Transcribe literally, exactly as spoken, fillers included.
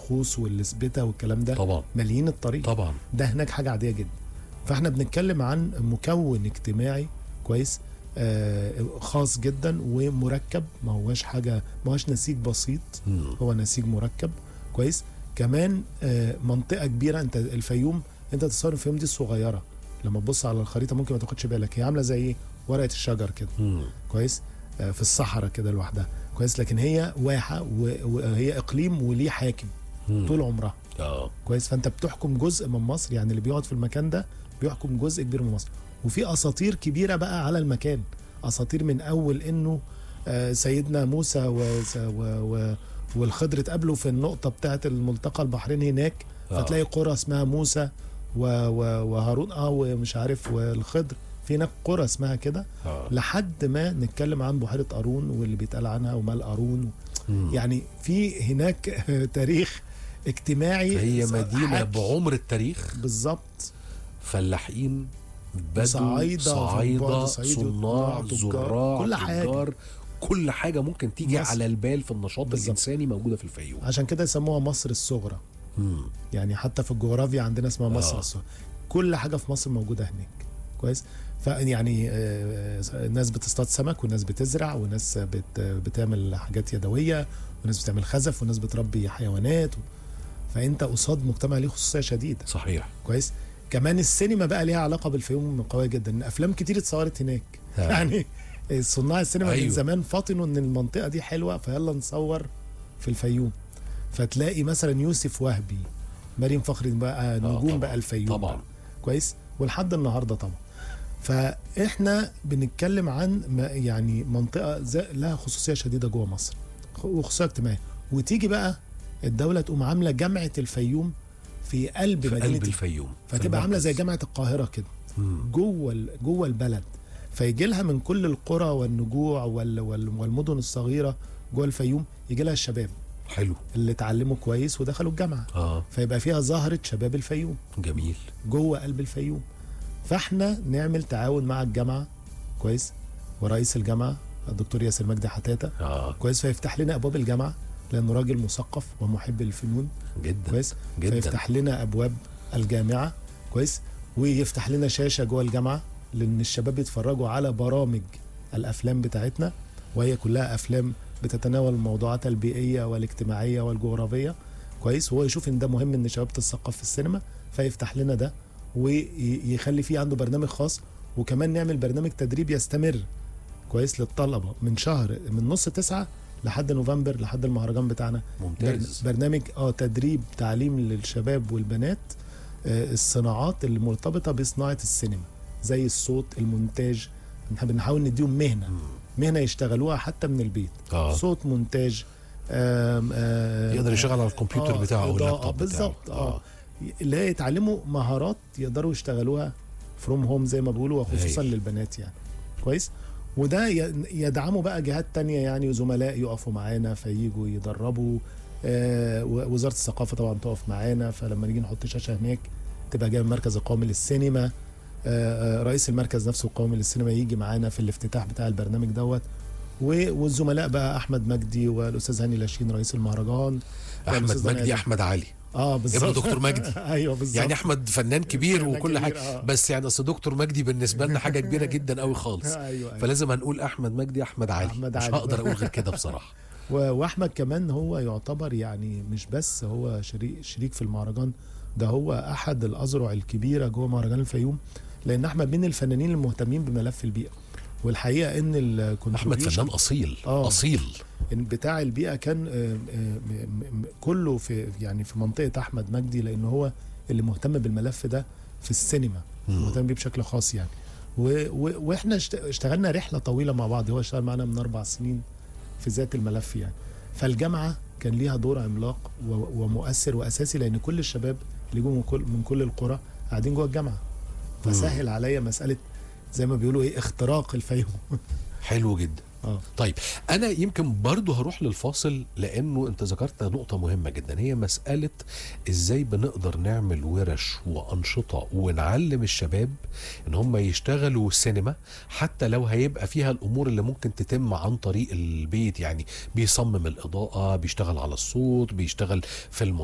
الخوص والسبته والكلام ده طبعا ماليين الطريق طبعا. ده هناك حاجه عاديه جدا. فاحنا بنتكلم عن مكون اجتماعي كويس آه خاص جدا ومركب، ما هوش حاجه، ما هوش نسيج بسيط، مم. هو نسيج مركب كويس. كمان آه منطقه كبيره، انت الفيوم انت تصور الفيوم دي الصغيره لما تبص على الخريطه ممكن ما تاخدش بالك، هي عامله زي ايه، ورقه الشجر كده مم. كويس آه في الصحراء كده لوحدها كويس، لكن هي واحه وهي اقليم وليه حاكم مم. طول عمرها اه كويس. فانت بتحكم جزء من مصر، يعني اللي بيقعد في المكان ده بيحكم جزء كبير من مصر. وفي اساطير كبيره بقى على المكان، اساطير من اول انه آه سيدنا موسى و و والخضر اتقابلوا في النقطه بتاعه الملتقى البحرين هناك، آه. فتلاقي قرى اسمها موسى و و وهارون اه ومش عارف والخضر، في هناك قرى اسمها كده آه. لحد ما نتكلم عن بحيره قارون واللي بيتقال عنها ومال قارون. يعني في هناك تاريخ اجتماعي، هي مدينه حكي. بعمر التاريخ بالظبط، فلاحين، بدو، صعايدة، صعايدة، صعيدي، صناع، تجار، زراع، كل حاجة. تجار، كل حاجه ممكن تيجي مصر. على البال في النشاط بالزبط. الانساني موجوده في الفيوم. عشان كده يسموها مصر الصغرى. مم. يعني حتى في الجغرافيا عندنا اسمها مصر آه. الصغرى، كل حاجه في مصر موجوده هناك كويس. فيعني آه ناس بتصطاد سمك وناس بتزرع وناس بت بتعمل حاجات يدويه وناس بتعمل خزف وناس بتربي حيوانات، فانت قصاد مجتمع ليه خصوصيه شديده. صحيح. كويس. كمان السينما بقى ليها علاقه بالفيوم قويه جدا، افلام كتير اتصورت هناك. ها. يعني صناع السينما أيوه. من زمان فاطنوا ان المنطقه دي حلوه فيلا نصور في الفيوم، فتلاقي مثلا يوسف وهبي، مريم فخري بقى نجوم طبعًا. بقى الفيوم طبعا بقى. كويس. ولحد النهارده طبعا. فاحنا بنتكلم عن يعني منطقه لها خصوصيه شديده جوه مصر وخصوصيه اجتماعيه، وتيجي بقى الدوله تقوم عامله جامعه الفيوم في قلب في مدينه قلب الفيوم، فتبقى عامله زي جامعه القاهره كده جوه جوه البلد، فيجي لها من كل القرى والنجوع وال وال والمدن الصغيره جوه الفيوم يجي لها الشباب حلو اللي اتعلموا كويس ودخلوا الجامعه. اه فيبقى فيها ظاهره شباب الفيوم جميل جوه قلب الفيوم. فاحنا نعمل تعاون مع الجامعه كويس، ورئيس الجامعه الدكتور ياسر مجدي حتاته اه كويس، فيفتح لنا ابواب الجامعه لانه راجل مثقف ومحب للفنون جدا كويس، جدا. فيفتح لنا ابواب الجامعه كويس، ويفتح لنا شاشه جوه الجامعه لان الشباب يتفرجوا على برامج الافلام بتاعتنا، وهي كلها افلام بتتناول الموضوعات البيئيه والاجتماعيه والجغرافيه كويس، وهو يشوف ان ده مهم ان الشباب تتثقف في السينما فيفتح لنا ده ويخلي فيه عنده برنامج خاص. وكمان نعمل برنامج تدريب يستمر كويس للطلبه من شهر من نص تسعة لحد نوفمبر لحد المهرجان بتاعنا. ممتاز. برنامج اه تدريب تعليم للشباب والبنات آه الصناعات اللي مرتبطه بصناعه السينما زي الصوت، المونتاج، بنحاول نديهم مهنه مم. مهنه يشتغلوها حتى من البيت. آه. صوت، مونتاج، آه آه يقدر يشتغل على الكمبيوتر آه بتاعه او اللابتوب بتاعه. بالظبط اه اللي هي يتعلموا مهارات يقدروا يشتغلوها فروم هوم زي ما بيقولوا، وخصوصا هي. للبنات يعني كويس. وده يدعموا بقى جهات تانية يعني وزملاء يقفوا معانا فييجوا يدربوا. آه وزارة الثقافة طبعا تقف معانا، فلما نيجي نحط شاشة هناك تبقى جاي من المركز القومي للسينما. آه رئيس المركز نفسه القومي للسينما يجي معانا في الافتتاح بتاع البرنامج دوت، والزملاء بقى احمد مجدي والاستاذ هاني لاشين رئيس المهرجان. احمد مجدي احمد علي اه بالظبط ابن دكتور مجدي. ايوه بالظبط. يعني احمد فنان كبير فنان وكل كبير حاجه آه. بس يعني اصل دكتور مجدي بالنسبه لنا حاجه كبيره جدا قوي خالص. أيوة أيوة. فلازم هنقول احمد مجدي احمد علي أحمد مش علي. هقدر اقول غير كده بصراحه. واحمد كمان هو يعتبر يعني مش بس هو شريك شريك في المهرجان ده، هو احد الاذرع الكبيره جوه مهرجان الفيوم، لان احمد من الفنانين المهتمين بملف البيئه. والحقيقه ان احمد فنان اصيل آه. اصيل بتاع البيئه كان كله في يعني في منطقه احمد مجدي، لان هو اللي مهتم بالملف ده في السينما، مهتم بيه بشكل خاص يعني. واحنا اشتغلنا رحله طويله مع بعض، هو اشتغل معنا من اربع سنين في ذات الملف يعني. فالجامعه كان ليها دور عملاق ومؤثر واساسي، لان كل الشباب اللي جم من كل من كل القرى قاعدين جوه الجامعه، فسهل عليا مساله زي ما بيقولوا ايه اختراق الفيوم. حلو جدا. آه. طيب انا يمكن برضو هروح للفاصل، لانه انت ذكرت نقطة مهمة جدا، هي مسألة ازاي بنقدر نعمل ورش وانشطة ونعلم الشباب ان هم يشتغلوا سينما، حتى لو هيبقى فيها الامور اللي ممكن تتم عن طريق البيت، يعني بيصمم الاضاءة، بيشتغل على الصوت، بيشتغل في الم